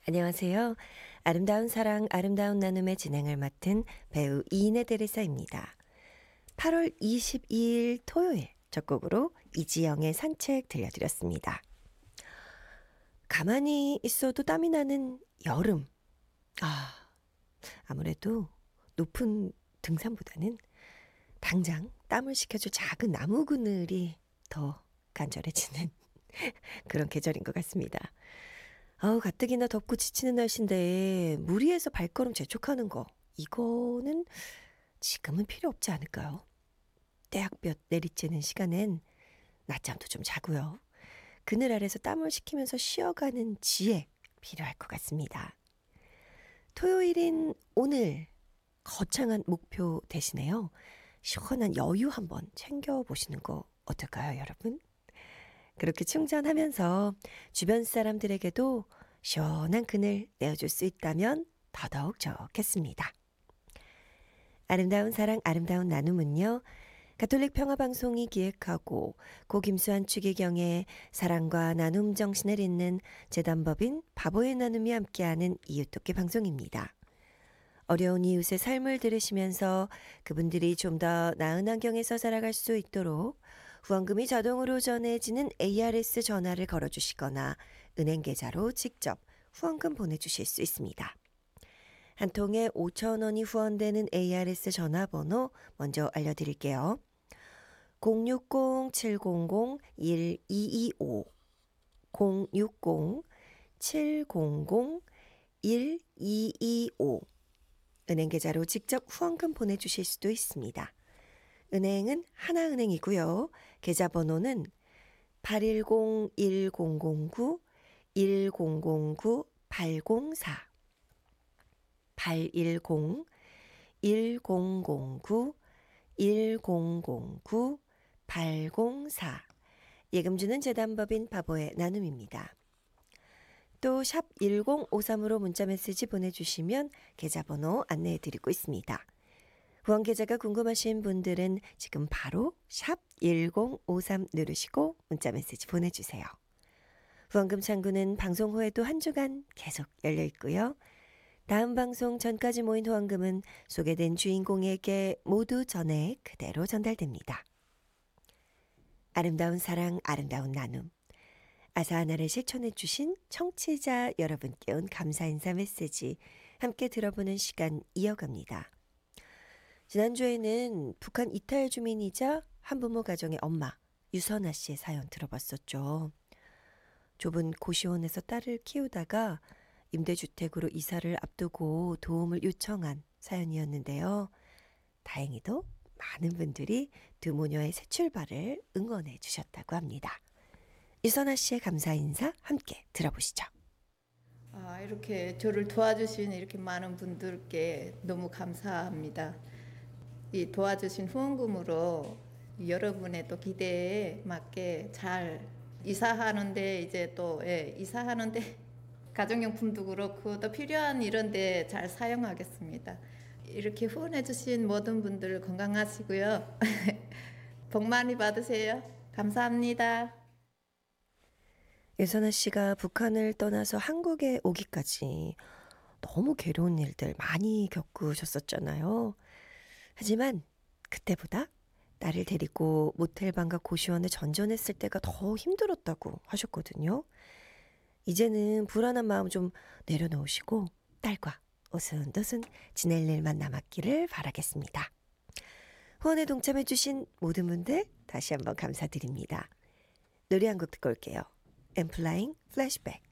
안녕하세요. 아름다운 사랑, 아름다운 나눔의 진행을 맡은 배우 이인혜 대리사입니다. 8월 22일 토요일 첫 곡으로 이지영의 산책 들려드렸습니다. 가만히 있어도 땀이 나는 여름. 아, 아무래도 높은 등산보다는 당장 땀을 식혀줄 작은 나무 그늘이 더 간절해지는 그런 계절인 것 같습니다. 가뜩이나 덥고 지치는 날씨인데 무리해서 발걸음 재촉하는 거 이거는 지금은 필요 없지 않을까요? 떼약볕 내리쬐는 시간엔 낮잠도 좀 자고요. 그늘 아래서 땀을 식히면서 쉬어가는 지혜 필요할 것 같습니다. 토요일인 오늘 거창한 목표 대신에요. 시원한 여유 한번 챙겨보시는 거 어떨까요, 여러분? 그렇게 충전하면서 주변 사람들에게도 시원한 그늘 내어줄 수 있다면 더더욱 좋겠습니다. 아름다운 사랑, 아름다운 나눔은요. 가톨릭 평화방송이 기획하고 고 김수환 추기경의 사랑과 나눔 정신을 잇는 재단법인 바보의 나눔이 함께하는 이웃돕기 방송입니다. 어려운 이웃의 삶을 들으시면서 그분들이 좀 더 나은 환경에서 살아갈 수 있도록 후원금이 자동으로 전해지는 ARS 전화를 걸어주시거나 은행 계좌로 직접 후원금 보내주실 수 있습니다. 한 통에 5,000원이 후원되는 ARS 전화번호 먼저 알려드릴게요. 060-700-1225 060-700-1225 은행 계좌로 직접 후원금 보내주실 수도 있습니다. 은행은 하나은행이고요. 계좌번호는 810-1009-1009-804 810-1009-1009-804 예금 주는 재단법인 바보의 나눔입니다. 또 샵 1053으로 문자메시지 보내주시면 계좌번호 안내해드리고 있습니다. 후원 계좌가 궁금하신 분들은 지금 바로 샵 1053 누르시고 문자메시지 보내주세요. 후원금 창구는 방송 후에도 한 주간 계속 열려 있고요. 다음 방송 전까지 모인 후원금은 소개된 주인공에게 모두 전액 그대로 전달됩니다. 아름다운 사랑, 아름다운 나눔. 아사하나를 실천해 주신 청취자 여러분께 온 감사 인사 메시지 함께 들어보는 시간 이어갑니다. 지난주에는 북한 이탈 주민이자 한부모 가정의 엄마 유선아 씨의 사연 들어봤었죠. 좁은 고시원에서 딸을 키우다가 임대주택으로 이사를 앞두고 도움을 요청한 사연이었는데요. 다행히도 많은 분들이 두 모녀의 새 출발을 응원해 주셨다고 합니다. 유선아 씨의 감사 인사 함께 들어보시죠. 이렇게 저를 도와주신 이렇게 많은 분들께 너무 감사합니다. 이 도와주신 후원금으로 여러분의 또 기대에 맞게 잘 이사하는데 이제 또 이사하는데 가정용품도 그렇고 또 필요한 이런데 잘 사용하겠습니다. 이렇게 후원해주신 모든 분들 건강하시고요. 복 많이 받으세요. 감사합니다. 유선아 씨가 북한을 떠나서 한국에 오기까지 너무 괴로운 일들 많이 겪으셨었잖아요. 하지만 그때보다 딸을 데리고 모텔방과 고시원을 전전했을 때가 더 힘들었다고 하셨거든요. 이제는 불안한 마음 좀 내려놓으시고 딸과 오순도순 지낼 일만 남았기를 바라겠습니다. 후원에 동참해주신 모든 분들 다시 한번 감사드립니다. 노래 한 곡 듣고 올게요. 엠플라잉 플래시백.